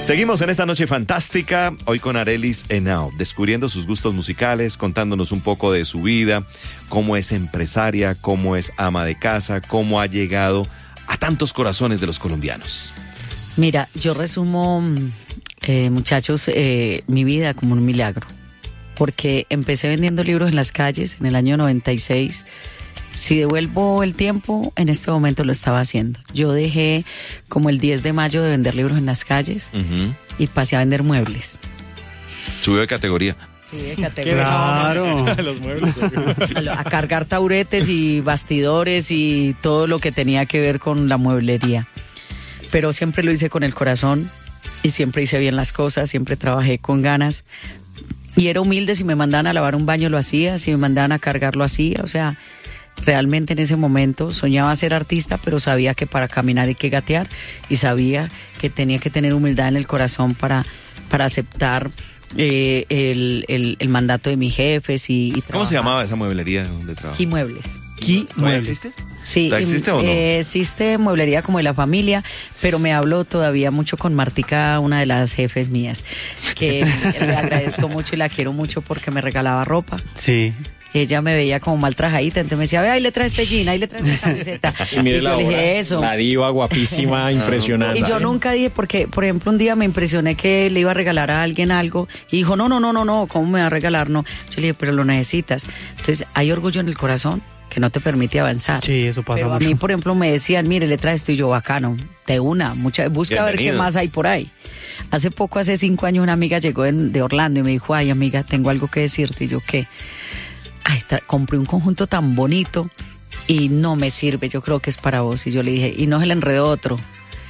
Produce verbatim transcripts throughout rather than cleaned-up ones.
Seguimos en esta noche fantástica, hoy con Arelis Henao, descubriendo sus gustos musicales, contándonos un poco de su vida, cómo es empresaria, cómo es ama de casa, cómo ha llegado a tantos corazones de los colombianos. Mira, yo resumo, eh, muchachos, eh, mi vida como un milagro, porque empecé vendiendo libros en las calles en el año noventa y seis. Si devuelvo el tiempo, en este momento lo estaba haciendo. Yo dejé como el diez de mayo de vender libros en las calles uh-huh. y pasé a vender muebles. Subió de categoría. Subí de categoría. Claro. Los muebles. A, a cargar tauretes y bastidores y todo lo que tenía que ver con la mueblería. Pero siempre lo hice con el corazón y siempre hice bien las cosas, siempre trabajé con ganas. Y era humilde, si me mandaban a lavar un baño lo hacía, si me mandaban a cargar lo hacía, o sea... Realmente en ese momento soñaba ser artista, pero sabía que para caminar hay que gatear y sabía que tenía que tener humildad en el corazón para, para aceptar eh, el, el, el mandato de mis jefes y, y ¿Cómo trabajar. se llamaba esa mueblería donde trabajaba? Key Muebles. Key Muebles. ¿Existe? Sí, ¿Existe o no? Eh, existe mueblería como de la familia, pero me hablo todavía mucho con Martica, una de las jefes mías, que le agradezco mucho y la quiero mucho porque me regalaba ropa. Sí. Ella me veía como mal trajadita, entonces me decía, ve, ahí le traes este jean, ahí le traes esta camiseta. Y mire y la yo le obra, dije eso. la diva guapísima, impresionante. Y yo nunca dije, porque, por ejemplo, un día me impresioné que le iba a regalar a alguien algo y dijo, no, no, no, no, no, ¿cómo me va a regalar? No. Yo le dije, pero lo necesitas. Entonces, hay orgullo en el corazón que no te permite avanzar. Sí, eso pasa pero mucho. a mí, por ejemplo, me decían, mire, le traes esto y yo, bacano, de una, mucha, busca Bienvenido. a ver qué más hay por ahí. Hace poco, hace cinco años, una amiga llegó en, de Orlando y me dijo, ay, amiga, tengo algo que decirte. Y yo, ¿qué? Ay, tra- compré un conjunto tan bonito y no me sirve, yo creo que es para vos. Y yo le dije, y no se le enredó otro.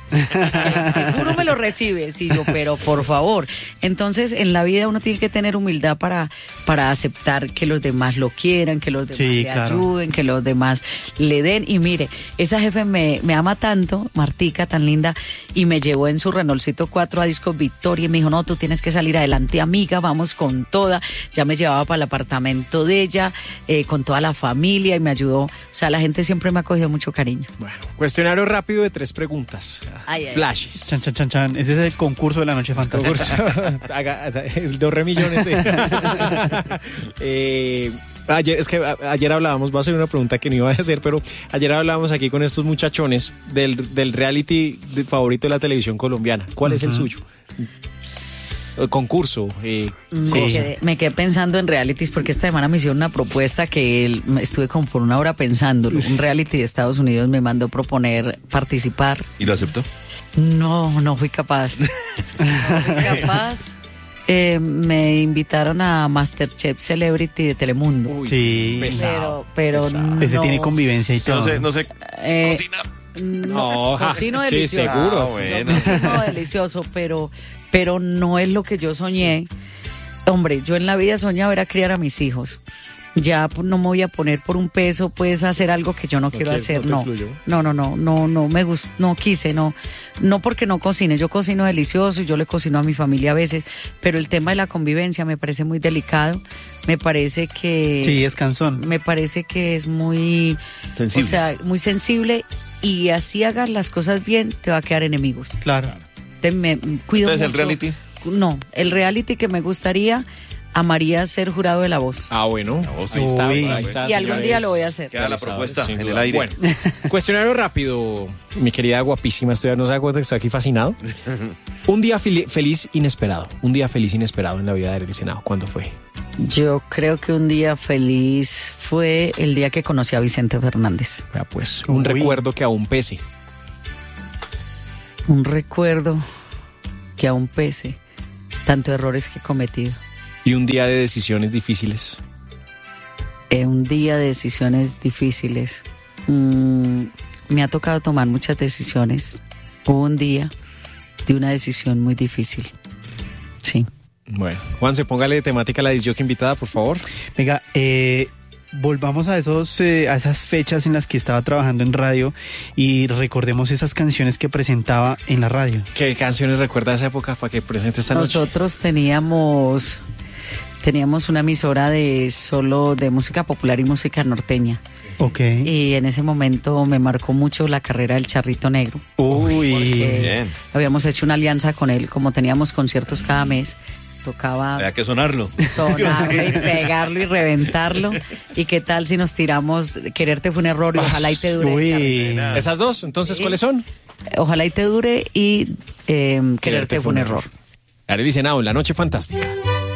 Seguro me lo recibes. Y yo, pero por favor. Entonces, en la vida uno tiene que tener humildad para, para aceptar que los demás lo quieran, que los demás Sí, le claro. ayuden, que los demás le den. Y mire, esa jefe me, me ama tanto, Martica, tan linda, y me llevó en su Renaultcito cuatro a Disco Victoria y me dijo, no, tú tienes que salir adelante, amiga, vamos con toda. Ya me llevaba para el apartamento de ella, eh, con toda la familia y me ayudó. O sea, la gente siempre me ha cogido mucho cariño. Bueno, cuestionario rápido de tres preguntas. Ay, ay. Flashes. Chan, chan, chan, chan. Ese es el concurso de la noche fantástica. Haga- el de re millones. eh. Eh, ayer, es que a- ayer hablábamos, voy a hacer una pregunta que no iba a hacer, pero ayer hablábamos aquí con estos muchachones del, del reality de- favorito de la televisión colombiana. ¿Cuál uh-huh. es el suyo? El concurso. Eh, Me, Sí. quedé, me quedé pensando en realities porque esta semana me hicieron una propuesta que el- estuve como por una hora pensándolo. Un reality de Estados Unidos me mandó proponer participar. ¿Y lo aceptó? No, no fui capaz. No fui capaz. Eh, me invitaron a MasterChef Celebrity de Telemundo. uy, Sí. pesado, pero pero pesado. no. Ese tiene convivencia y todo. No sé, no sé Eh, cocinar. No, No, ja, cocino sí, delicioso. seguro. Ah, bueno. No, cocino delicioso, pero, pero no es lo que yo soñé. Hombre, yo en la vida soñaba era criar a mis hijos. Ya pues, no me voy a poner por un peso, pues hacer algo que yo no, No quiero quieres, hacer. no te No, fluyó. no, no, no, no, no me gustó, no quise, no, no porque no cocine. Yo cocino delicioso y yo le cocino a mi familia a veces, pero el tema de la convivencia me parece muy delicado. Me parece que Sí, es cansón. me parece que es muy Sensible. o sea, muy sensible y así hagas las cosas bien, te va a quedar enemigos. Claro. Te me cuido Entonces, ¿el mucho. reality? No, el reality que me gustaría, amaría ser jurado de La Voz. Ah, bueno. voz. Ahí está, Uy. ahí está, Y algún señores. día lo voy a hacer. Queda la Realizado, propuesta sin en duda. el aire. Bueno, cuestionario rápido. Mi querida guapísima, estoy, no se da cuenta que estoy aquí fascinado. Un día fili- feliz inesperado. Un día feliz inesperado en la vida del Senado. ¿Cuándo fue? Yo creo que un día feliz fue el día que conocí a Vicente Fernández. Vea, pues, un Uy. recuerdo que aún pese. Un recuerdo que aún pese tantos errores que he cometido. Y un día de decisiones difíciles. Eh, un día de decisiones difíciles. Mm, me ha tocado tomar muchas decisiones. Hubo un día de una decisión muy difícil. Sí. Bueno, Juanse, póngale de temática a la disc invitada, por favor. Venga, eh, volvamos a esos eh, a esas fechas en las que estaba trabajando en radio y recordemos esas canciones que presentaba en la radio. ¿Qué canciones recuerda de esa época para que presente esta noche? Nosotros teníamos teníamos una emisora de solo de música popular y música norteña. Ok. Y en ese momento me marcó mucho la carrera del Charrito Negro. Uy. Porque Bien. habíamos hecho una alianza con él, como teníamos conciertos cada mes, tocaba Había que sonarlo. sonarlo y pegarlo y reventarlo. ¿Y qué tal si nos tiramos Quererte fue un error y Ojalá y te dure? Uy. Charrito? Esas dos, entonces, Sí. ¿cuáles son? Ojalá y te dure y eh, Quererte fue un error. Arelis Henao, La Noche Fantástica.